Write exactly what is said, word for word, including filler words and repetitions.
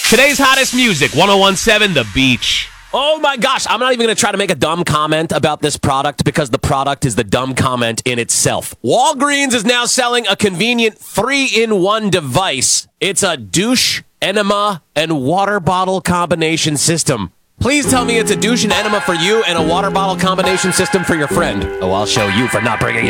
Today's hottest music, ten seventeen The Beach. Oh my gosh, I'm not even going to try to make a dumb comment about this product because the product is the dumb comment in itself. Walgreens is now selling a convenient three in one device. It's a douche, enema, and water bottle combination system. Please tell me it's a douche and enema for you and a water bottle combination system for your friend. Oh, I'll show you for not bringing your